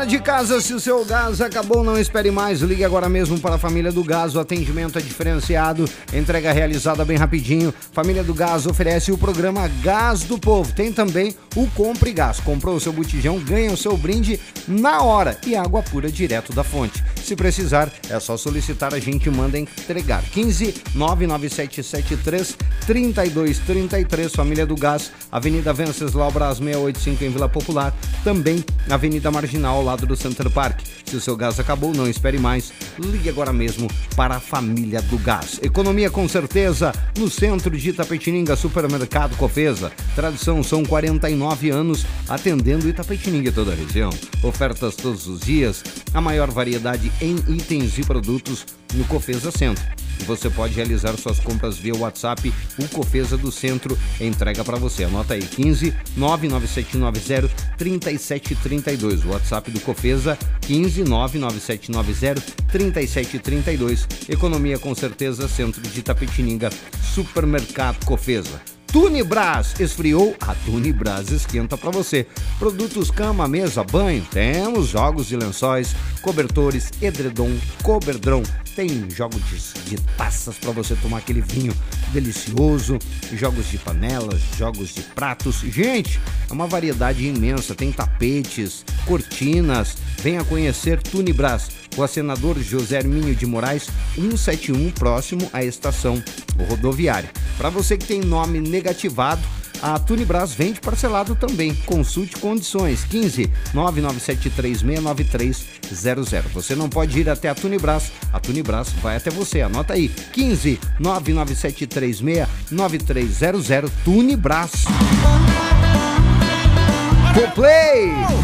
Dona de casa, se o seu gás acabou, não espere mais. Ligue agora mesmo para a Família do Gás. O atendimento é diferenciado, entrega realizada bem rapidinho. Família do Gás oferece o programa Gás do Povo. Tem também o Compre Gás. Comprou o seu botijão, ganha o seu brinde na hora e água pura direto da fonte. Se precisar, é só solicitar, a gente manda entregar. 15 99773 3233, Família do Gás, Avenida Venceslau Brás 685 em Vila Popular, também Avenida Marginal ao lado do Center Park. Se o seu gás acabou, não espere mais, ligue agora mesmo para a Família do Gás. Economia com certeza no centro de Itapetininga, Supermercado Cofesa. Tradição, são 49 anos atendendo Itapetininga e toda a região. Ofertas todos os dias, a maior variedade em itens e produtos no Cofesa Centro. E você pode realizar suas compras via WhatsApp, o Cofesa do Centro entrega para você. Anota aí, 15 99790 3732. O WhatsApp do Cofesa, 15 99790 3732. Economia com certeza, Centro de Itapetininga, Supermercado Cofesa. Tunibras, esfriou? A Tunibras esquenta para você. Produtos cama, mesa, banho, temos jogos de lençóis, cobertores, edredom, coberdrão. Tem jogos de taças para você tomar aquele vinho delicioso, jogos de panelas, jogos de pratos. Gente, é uma variedade imensa. Tem tapetes, cortinas. Venha conhecer Tunibras, Rua Senador José Hermínio de Moraes, 171, próximo à estação rodoviária. Para você que tem nome negativado, a Tunibras vende parcelado também. Consulte condições. 15 997369300. Você não pode ir até a Tunibras vai até você. Anota aí, 15 997369300. Tunibras. Coplay!